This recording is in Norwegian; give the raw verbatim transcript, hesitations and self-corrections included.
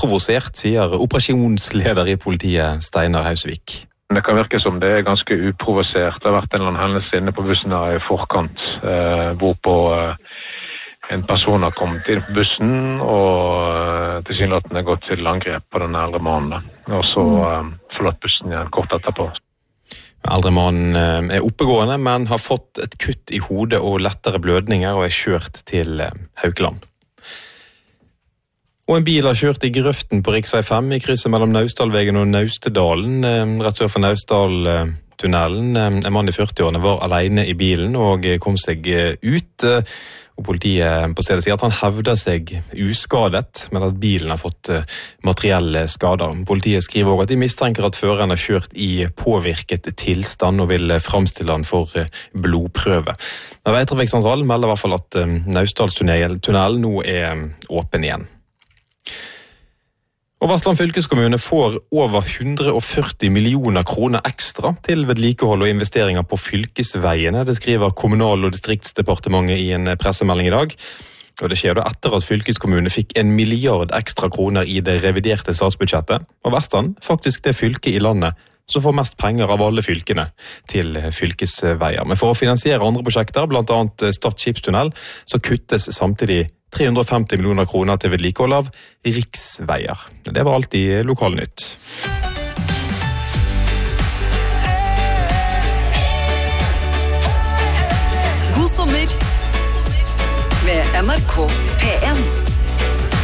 Provosert, sier operasjonsleder i politiet Steinar Hausvik. Det kan virke som det er ganske uprovosert. Det har vært en eller annen hendelse inne på bussen her i forkant, eh, hvorpå eh, en person har kommet inn på bussen og eh, tilsynelatende gått til angrep på den eldre mannen, og så eh, forlatt bussen igjen kort etterpå. Eldre mannen eh, er oppegående, men har fått et kutt i hodet og lettere blødninger og er kjørt til eh, Haukeland. Og en bil har kjørt i grøften på riksvei fem i krysset mellom Naustdalvegen og Naustedalen, rett sør for Naustdaltunnelen. En mann i førtiårene var alene i bilen og kom seg ut. Og politiet på stedet sier at han hevder seg uskadet, men at bilen har fått materielle skader. Politiet skriver også at de mistenker at føreren har kjørt i påvirket tilstand og vil framstille han for blodprøve. Veitrafikksentralen melder i hvert fall at Naustdalstunnelen nå er åpen igjen. Og Vestland fylkeskommune får over hundre og førti millioner kroner ekstra til vedlikehold og investeringer på fylkesveiene. Det skriver Kommunal- og distriktsdepartementet i en pressemelding i dag. Og det skjer da etter at fylkeskommune fikk en milliard ekstra kroner i det reviderte statsbudsjettet. Og Vestland, faktisk det fylket i landet som får mest penger av alle fylkene til fylkesveier. Men for å finansiere andre prosjekter, blant annet Stad skipstunnel, så kuttes samtidig tre hundre og femti millioner kroner til vedlikehold av riksveier. Det var alt i Lokalnytt. God sommer med N R K P en.